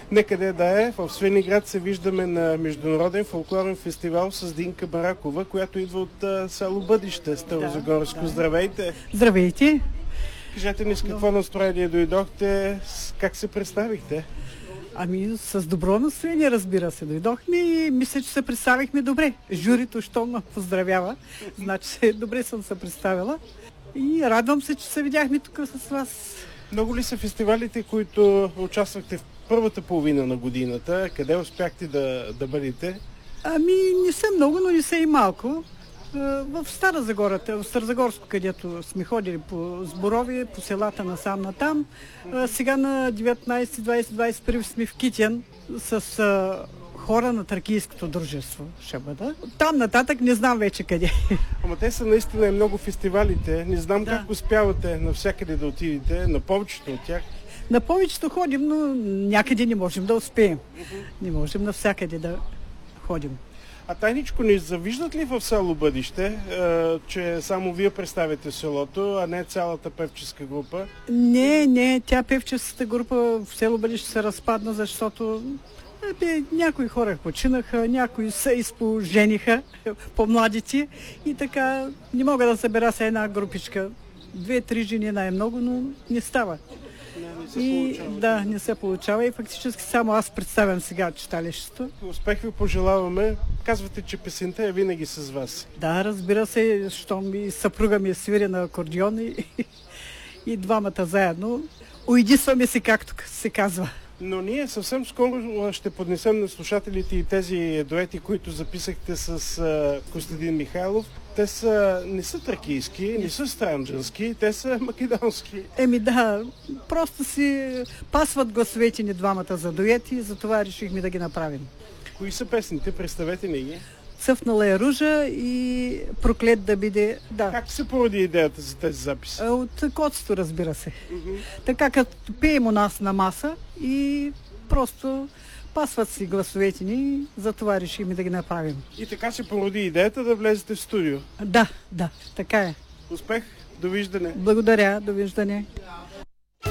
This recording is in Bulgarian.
Некъде да е, в Свиленград се виждаме на международен фолклорен фестивал с Динка Баракова, която идва от село Бъдище, Старозагорско. Да. Здравейте! Здравейте! Кажете ни с какво настроение дойдохте, как се представихте? Ами с добро настроение, разбира се, дойдохме и мисля, че се представихме добре. Журито, що ме поздравява, значи добре съм се представила и радвам се, че се видяхме тук с вас. Много ли са фестивалите, които участвахте в първата половина на годината? Къде успяхте да бъдете? Ами не са много, но не са и малко. В Стара Загора, в Старозагорско, където сме ходили по сборови, по селата насам натам. Сега на 19, 20, 21 сме в Китян с хора на Тракийското дружество ще бъда. Там нататък не знам вече къде. Ама те са наистина много фестивалите. Не знам как успявате навсякъде да отидете, на повечето от тях. На повечето ходим, но някъде не можем да успеем. Не можем навсякъде да ходим. А тайничко не завиждат ли в село Бъдище, че само вие представяте селото, а не цялата певческа група? Не, тя певческата група в село Бъдище се разпадна, защото някои хора починаха, някои се изпожениха, по-младите и така не мога да събера се една групичка. 2-3 жени най-много, но не става. Не се получава и фактически само аз представям сега читалището. Успех ви пожелаваме. Казвате, че песента е винаги с вас. Да, разбира се, щом и съпруга ми свири на акордеон и двамата заедно. Уидисваме се, както се казва. Но ние съвсем скоро ще поднесем на слушателите и тези дуети, които записахте с Костадин Михайлов. Те не са тракийски, не са странджански, те са македонски. Да, просто си пасват гласовете ни двамата за дуети, затова решихме да ги направим. Кои са песните? Представете ни ги. Цъфнала е ружа и проклет да биде... Да. Как се породи идеята за тези записи? От котството, разбира се. Така като пеем у нас на маса и просто пасват си гласовете ни, затова решихме да ги направим. И така се породи идеята да влезете в студио? Да, така е. Успех, довиждане. Благодаря, довиждане.